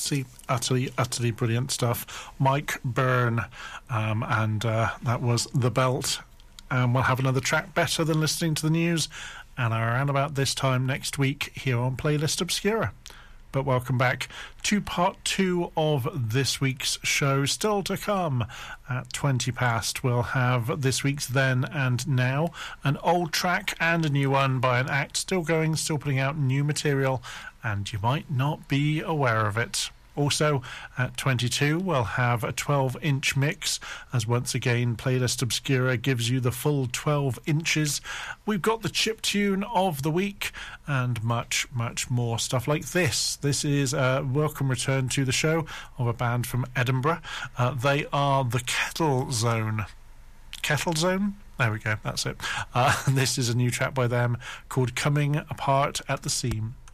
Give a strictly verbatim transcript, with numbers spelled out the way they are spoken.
utterly, utterly, utterly brilliant stuff. Mike Byrne, um, and uh, that was The Belt. And we'll have another track better than listening to the news, and around about this time next week here on Playlist Obscura. But welcome back to part two of this week's show. Still to come at twenty past, we'll have this week's Then and Now, an old track and a new one by an act still going, still putting out new material, and you might not be aware of it. Also, at twenty-two, we'll have a twelve-inch mix, as once again, Playlist Obscura gives you the full twelve inches. We've got the chiptune of the week, and much, much more stuff like this. This is a welcome return to the show of a band from Edinburgh. Uh, they are the Kettle Zone. Kettle Zone? There we go, that's it. Uh, this is a new track by them called Coming Apart at the Seam.